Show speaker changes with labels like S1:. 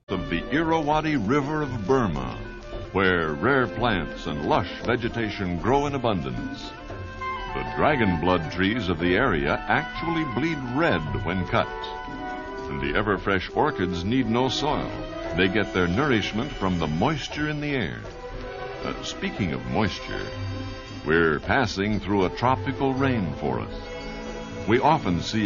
S1: of the Irrawaddy River of Burma, where rare plants and lush vegetation grow in abundance. The dragon blood trees of the area actually bleed red when cut. And the ever-fresh orchids need no soil. They get their nourishment from the moisture in the air. Speaking of moisture, we're passing through a tropical rainforest. We often see